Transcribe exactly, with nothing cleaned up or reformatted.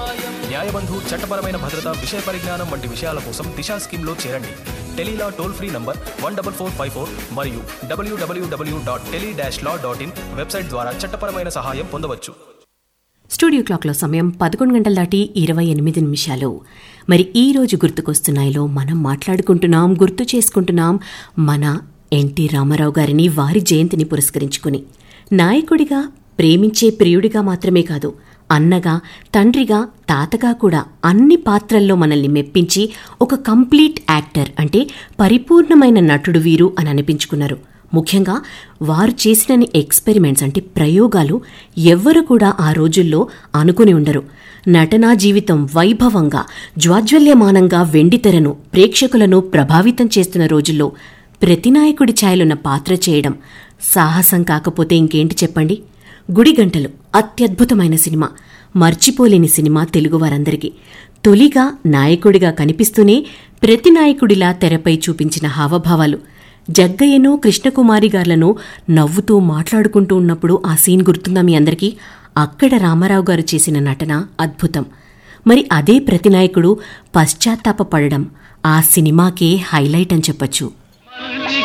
న్యాయబంధు, చట్టపరమైన భద్రత, విషయ పరిజ్ఞానం వంటి విషయాల కోసం దిశా స్కీమ్లో చేరండి. Tele-Law toll free number one double four five four మరియు డబ్ల్యూడబ్ల్యూడబ్ల్యూ dot tele dash law dot in website ద్వారా చట్టపరమైన సహాయం పొందవచ్చు. స్టూడియో క్లాక్లో సమయం పదకొండు గంటల దాటి ఇరవై ఎనిమిది నిమిషాలు. మరి ఈ రోజు గుర్తుకొస్తున్నాయిలో మనం మాట్లాడుకుంటున్నాం, గుర్తు చేసుకుంటున్నాం మన ఎన్టీ రామారావు గారిని, వారి జయంతిని పురస్కరించుకుని. నాయకుడిగా, ప్రేమించే ప్రియుడిగా మాత్రమే కాదు, అన్నగా, తండ్రిగా, తాతగా కూడా అన్ని పాత్రల్లో మనల్ని మెప్పించి ఒక కంప్లీట్ యాక్టర్ అంటే పరిపూర్ణమైన నటుడు వీరు అని అనిపించుకున్నారు. ముఖ్యంగా వారు చేసిన ఎక్స్పెరిమెంట్స్ అంటే ప్రయోగాలు ఎవ్వరు కూడా ఆ రోజుల్లో అనుకుని ఉండరు. నటనా జీవితం వైభవంగా, జ్వాజ్వల్యమానంగా వెండితెరను, ప్రేక్షకులను ప్రభావితం చేస్తున్న రోజుల్లో ప్రతినాయకుడి ఛాయలున్న పాత్ర చేయడం సాహసం కాకపోతే ఇంకేంటి చెప్పండి. గుడిగంటలు అత్యద్భుతమైన సినిమా, మర్చిపోలేని సినిమా తెలుగువారందరికీ. తొలిగా నాయకుడిగా కనిపిస్తూనే ప్రతినాయకుడిలా తెరపై చూపించిన హావభావాలు, జగ్గయ్యను, కృష్ణకుమారి గార్లను నవ్వుతూ మాట్లాడుకుంటూ ఉన్నప్పుడు ఆ సీన్ గుర్తుందా మీ అందరికీ? అక్కడ రామారావు గారు చేసిన నటన అద్భుతం. మరి అదే ప్రతినాయకుడు పశ్చాత్తాపపడడం ఆ సినిమాకే హైలైట్ అని చెప్పొచ్చు.